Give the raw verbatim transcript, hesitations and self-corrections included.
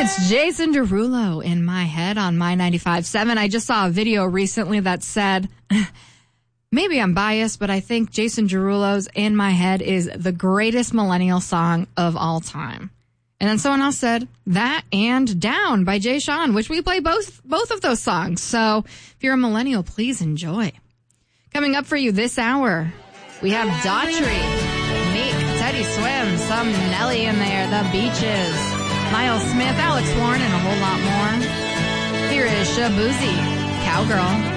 It's Jason Derulo in my head on My ninety-five point seven. I just saw a video recently that said, maybe I'm biased, but I think Jason Derulo's In My Head is the greatest millennial song of all time. And then someone else said that and Down by Jay Sean, which we play both both of those songs. So if you're a millennial, please enjoy. Coming up for you this hour, we have Daughtry, Meek, Teddy Swim, some Nelly in there, The Beaches, Miles Smith, Alex Warren, and a whole lot more. Here is Shabuzi, Cowgirl.